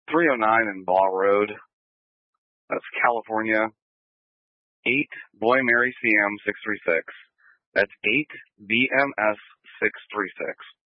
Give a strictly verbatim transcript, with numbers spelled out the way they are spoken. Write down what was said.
three oh nine in Ball Road. That's California. eight Boy Mary C M six three six. That's eight B M S six three six.